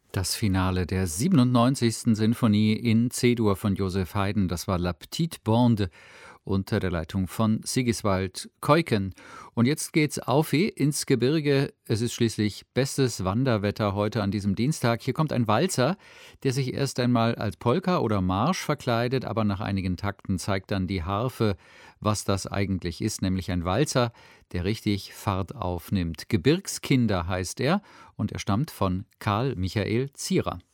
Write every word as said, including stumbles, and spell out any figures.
Das Finale der siebenundneunzigsten Sinfonie in C-Dur von Joseph Haydn, das war La Petite Bande unter der Leitung von Sigiswald Keuken. Und jetzt geht's auf ins Gebirge. Es ist schließlich bestes Wanderwetter heute an diesem Dienstag. Hier kommt ein Walzer, der sich erst einmal als Polka oder Marsch verkleidet, aber nach einigen Takten zeigt dann die Harfe, was das eigentlich ist, nämlich ein Walzer, der richtig Fahrt aufnimmt. Gebirgskinder heißt er und er stammt von Karl Michael Zierer.